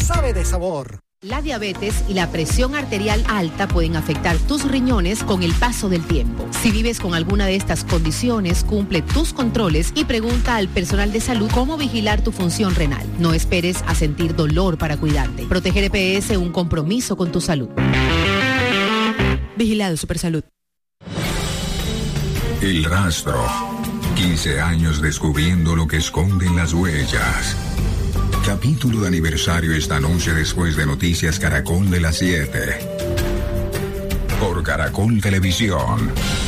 sabe de sabor. La diabetes y la presión arterial alta pueden afectar tus riñones con el paso del tiempo. Si vives con alguna de estas condiciones, cumple tus controles y pregunta al personal de salud cómo vigilar tu función renal. No esperes a sentir dolor para cuidarte. Proteger EPS, un compromiso con tu salud. Vigilado Supersalud. El rastro. 15 años descubriendo lo que esconden las huellas. Capítulo de aniversario esta noche después de Noticias Caracol de las 7. Por Caracol Televisión.